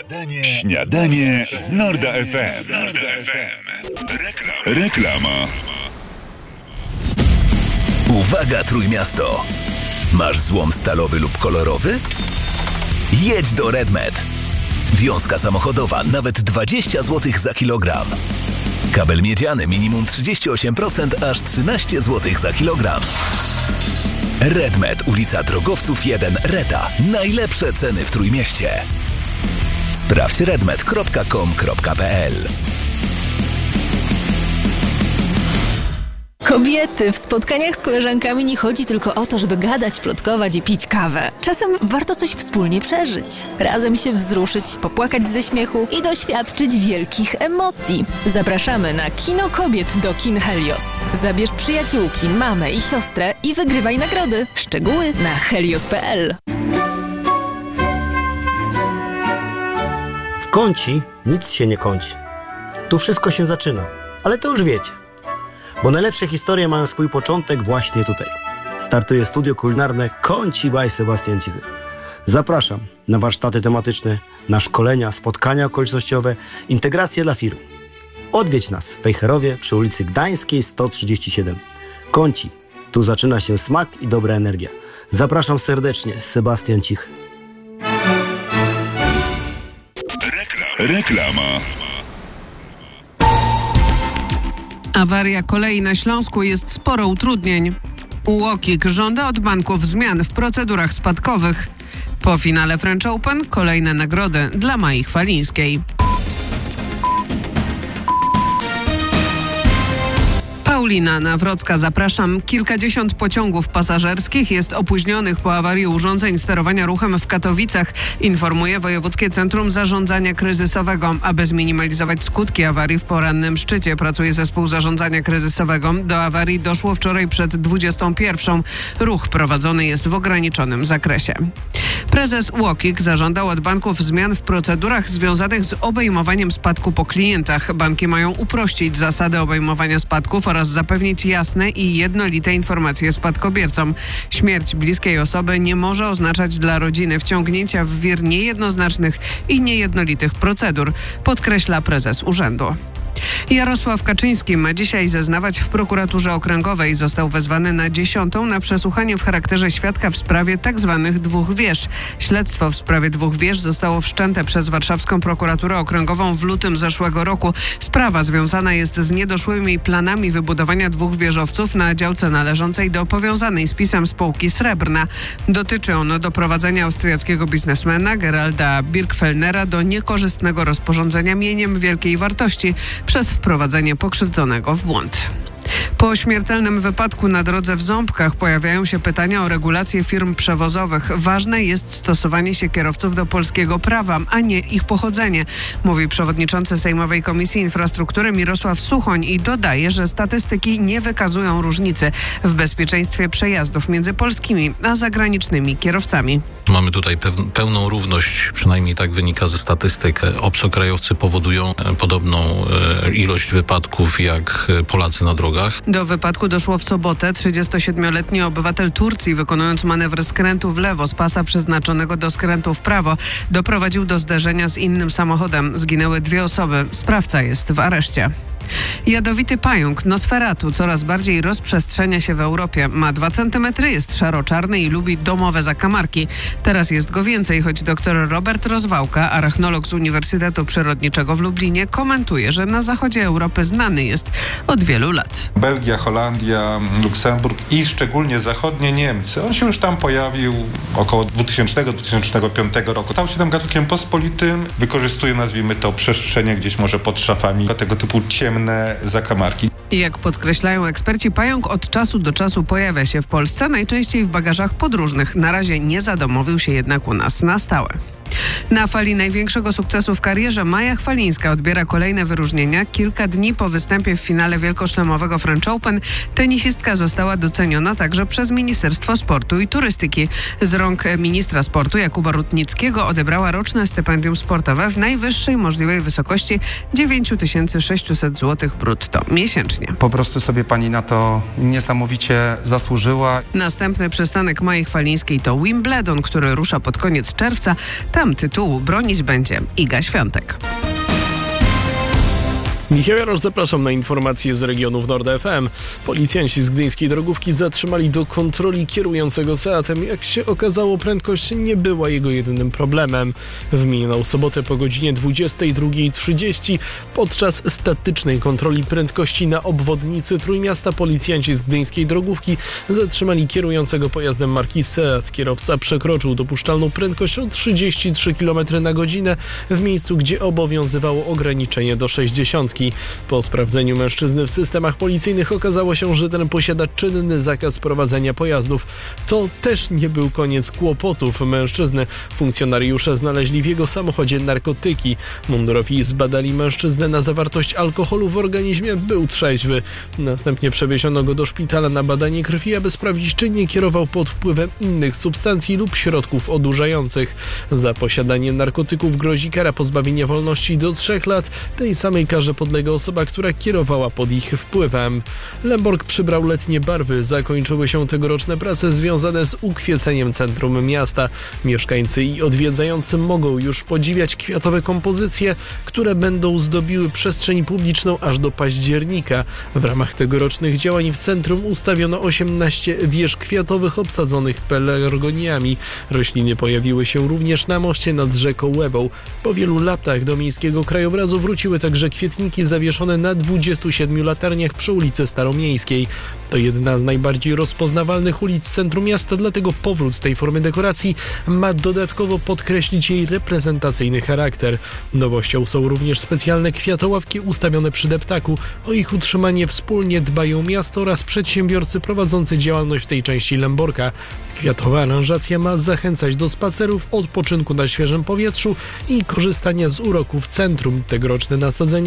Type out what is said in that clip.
Śniadanie z Norda FM. Reklama. Uwaga, Trójmiasto! Masz złom stalowy lub kolorowy? Jedź do RedMed. Wiązka samochodowa nawet 20 zł za kilogram. Kabel miedziany minimum 38%, aż 13 zł za kilogram. RedMed, ulica Drogowców 1, Reta. Najlepsze ceny w Trójmieście. Sprawdź redmed.com.pl. Kobiety, w spotkaniach z koleżankami nie chodzi tylko o to, żeby gadać, plotkować i pić kawę. Czasem warto coś wspólnie przeżyć. Razem się wzruszyć, popłakać ze śmiechu i doświadczyć wielkich emocji. Zapraszamy na Kino Kobiet do Kin Helios. Zabierz przyjaciółki, mamę i siostrę i wygrywaj nagrody. Szczegóły na helios.pl. W Kąci nic się nie kończy. Tu wszystko się zaczyna, ale to już wiecie. Bo najlepsze historie mają swój początek właśnie tutaj. Startuje studio kulinarne Kąci by Sebastian Cichy. Zapraszam na warsztaty tematyczne, na szkolenia, spotkania okolicznościowe, integracje dla firm. Odwiedź nas w Wejherowie przy ulicy Gdańskiej 137. Kąci. Tu zaczyna się smak i dobra energia. Zapraszam serdecznie, Sebastian Cichy. Reklama. Awaria kolei na Śląsku, jest sporo utrudnień. UOKiK żąda od banków zmian w procedurach spadkowych. Po finale French Open kolejne nagrody dla Mai Chwalińskiej. Paulina Nawrocka, zapraszam. Kilkadziesiąt pociągów pasażerskich jest opóźnionych po awarii urządzeń sterowania ruchem w Katowicach, informuje Wojewódzkie Centrum Zarządzania Kryzysowego. Aby zminimalizować skutki awarii w porannym szczycie, pracuje zespół zarządzania kryzysowego. Do awarii doszło wczoraj przed 21:00. Ruch prowadzony jest w ograniczonym zakresie. Prezes UOKiK zażądał od banków zmian w procedurach związanych z obejmowaniem spadku po klientach. Banki mają uprościć zasady obejmowania spadków oraz zapewnić jasne i jednolite informacje spadkobiercom. Śmierć bliskiej osoby nie może oznaczać dla rodziny wciągnięcia w wir niejednoznacznych i niejednolitych procedur, podkreśla prezes urzędu. Jarosław Kaczyński ma dzisiaj zeznawać w prokuraturze okręgowej. Został wezwany na 10. na przesłuchanie w charakterze świadka w sprawie tzw. dwóch wież. Śledztwo w sprawie dwóch wież zostało wszczęte przez warszawską prokuraturę okręgową w lutym zeszłego roku. Sprawa związana jest z niedoszłymi planami wybudowania dwóch wieżowców na działce należącej do powiązanej z PiS-em spółki Srebrna. Dotyczy ono doprowadzenia austriackiego biznesmena Geralda Birkfellnera do niekorzystnego rozporządzenia mieniem wielkiej wartości przez wprowadzenie pokrzywdzonego w błąd. Po śmiertelnym wypadku na drodze w Ząbkach pojawiają się pytania o regulacje firm przewozowych. Ważne jest stosowanie się kierowców do polskiego prawa, a nie ich pochodzenie, mówi przewodniczący Sejmowej Komisji Infrastruktury Mirosław Suchoń i dodaje, że statystyki nie wykazują różnicy w bezpieczeństwie przejazdów między polskimi a zagranicznymi kierowcami. Mamy tutaj pełną równość, przynajmniej tak wynika ze statystyk. Obcokrajowcy powodują podobną ilość wypadków jak Polacy na drogach. Do wypadku doszło w sobotę. 37-letni obywatel Turcji, wykonując manewr skrętu w lewo z pasa przeznaczonego do skrętu w prawo, doprowadził do zderzenia z innym samochodem. Zginęły 2 osoby. Sprawca jest w areszcie. Jadowity pająk Nosferatu coraz bardziej rozprzestrzenia się w Europie. Ma 2 cm, jest szaro-czarny i lubi domowe zakamarki. Teraz jest go więcej, choć dr Robert Rozwałka, arachnolog z Uniwersytetu Przyrodniczego w Lublinie, komentuje, że na zachodzie Europy znany jest od wielu lat. Belgia, Holandia, Luksemburg i szczególnie zachodnie Niemcy. On się już tam pojawił około 2000-2005 roku. Stał się tam gatunkiem pospolitym. Wykorzystuje, nazwijmy to, przestrzenie gdzieś może pod szafami, tego typu ciemne zakamarki. Jak podkreślają eksperci, pająk od czasu do czasu pojawia się w Polsce, najczęściej w bagażach podróżnych. Na razie nie zadomowił się jednak u nas na stałe. Na fali największego sukcesu w karierze Maja Chwalińska odbiera kolejne wyróżnienia. Kilka dni po występie w finale wielkoszlemowego French Open tenisistka została doceniona także przez Ministerstwo Sportu i Turystyki. Z rąk ministra sportu Jakuba Rutnickiego odebrała roczne stypendium sportowe w najwyższej możliwej wysokości 9600 zł brutto miesięcznie. Po prostu sobie pani na to niesamowicie zasłużyła. Następny przystanek Mai Chwalińskiej to Wimbledon, który rusza pod koniec czerwca. Tam tytułu bronić będzie Iga Świątek. Michał Jarosz, zapraszam na informacje z regionów Nord FM. Policjanci z gdyńskiej drogówki zatrzymali do kontroli kierującego Seatem. Jak się okazało, prędkość nie była jego jedynym problemem. W minioną sobotę po godzinie 22:30 podczas statycznej kontroli prędkości na obwodnicy Trójmiasta policjanci z gdyńskiej drogówki zatrzymali kierującego pojazdem marki Seat. Kierowca przekroczył dopuszczalną prędkość o 33 km na godzinę w miejscu, gdzie obowiązywało ograniczenie do 60. Po sprawdzeniu mężczyzny w systemach policyjnych okazało się, że ten posiada czynny zakaz prowadzenia pojazdów. To też nie był koniec kłopotów mężczyzny. Funkcjonariusze znaleźli w jego samochodzie narkotyki. Mundurowi zbadali mężczyznę na zawartość alkoholu w organizmie, był trzeźwy. Następnie przewieziono go do szpitala na badanie krwi, aby sprawdzić, czy nie kierował pod wpływem innych substancji lub środków odurzających. Za posiadanie narkotyków grozi kara pozbawienia wolności do 3 lat. Tej samej karze podlega osoba, która kierowała pod ich wpływem. Lemborg przybrał letnie barwy. Zakończyły się tegoroczne prace związane z ukwieceniem centrum miasta. Mieszkańcy i odwiedzający mogą już podziwiać kwiatowe kompozycje, które będą zdobiły przestrzeń publiczną aż do października. W ramach tegorocznych działań w centrum ustawiono 18 wież kwiatowych obsadzonych pelargoniami. Rośliny pojawiły się również na moście nad rzeką Łebą. Po wielu latach do miejskiego krajobrazu wróciły także kwietniki zawieszone na 27 latarniach przy ulicy Staromiejskiej. To jedna z najbardziej rozpoznawalnych ulic w centrum miasta, dlatego powrót tej formy dekoracji ma dodatkowo podkreślić jej reprezentacyjny charakter. Nowością są również specjalne kwiatoławki ustawione przy deptaku. O ich utrzymanie wspólnie dbają miasto oraz przedsiębiorcy prowadzący działalność w tej części Lemborka. Kwiatowa aranżacja ma zachęcać do spacerów, odpoczynku na świeżym powietrzu i korzystania z uroków centrum. Tegoroczne nasadzenie